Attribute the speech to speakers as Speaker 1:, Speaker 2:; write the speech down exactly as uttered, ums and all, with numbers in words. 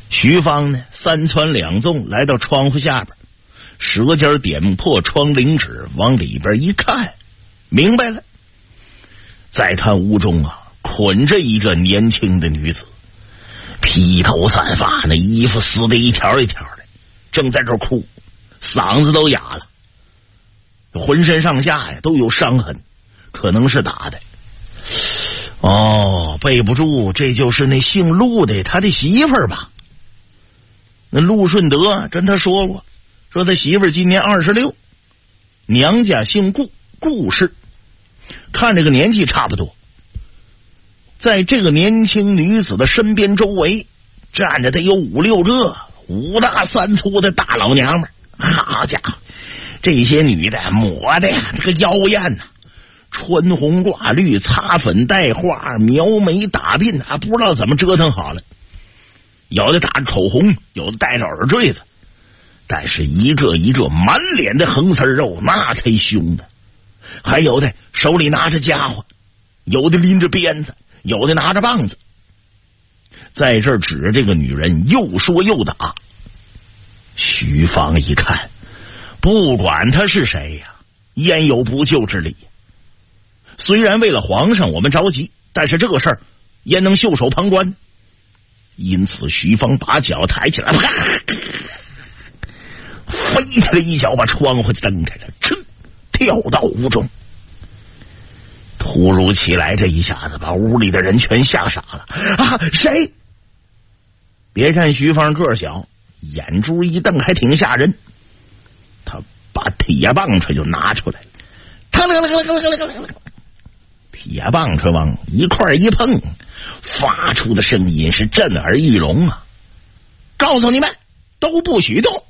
Speaker 1: 徐芳呢，三窜两纵来到窗户下边，舌尖点破窗棂纸，往里边一看，明白了。再看屋中啊，捆着一个年轻的女子，披头散发，那衣服撕得一条一条的，正在这哭，嗓子都哑了，浑身上下呀都有伤痕，可能是打的。哦，背不住，这就是那姓陆的他的媳妇儿吧？那陆顺德跟他说过，说他媳妇儿今年二十六，娘家姓顾，顾氏，看这个年纪差不多。在这个年轻女子的身边周围站着得有五六个五大三粗的大老娘们儿。好家伙，这些女的抹的呀，这个妖艳呐、啊，穿红挂绿，擦粉带花，描眉打鬓啊，不知道怎么折腾好了。有的打着口红，有的戴着耳坠子，但是一个一个满脸的横丝肉，那忒凶的。还有的手里拿着家伙，有的拎着鞭子，有的拿着棒子，在这儿指着这个女人又说又打。徐芳一看，不管他是谁呀、啊，焉有不救之理？虽然为了皇上我们着急，但是这个事儿焉能袖手旁观？因此徐芳把脚抬起来，啪，飞起来一脚把窗户蹬开了，噌，跳到屋中。突如其来这一下子把屋里的人全吓傻了。啊，谁？别看徐芳个小，眼珠一瞪还挺吓人。他把铁棒槌就拿出来了，腾腾腾腾腾腾腾腾，铁棒槌往一块一碰，发出的声音是震耳欲聋啊！告诉你们，都不许动！